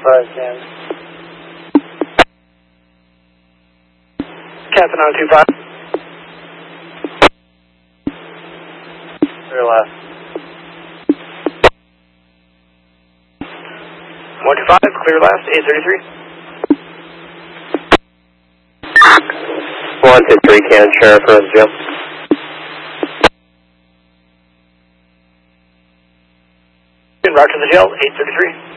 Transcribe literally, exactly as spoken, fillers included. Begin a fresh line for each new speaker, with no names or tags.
five, Can. Captain nine two five. Clear left. one two five, clear left, eight thirty-three.
one two three, Can, Sheriff Rose Jim.
Route to the jail, eight thirty-three.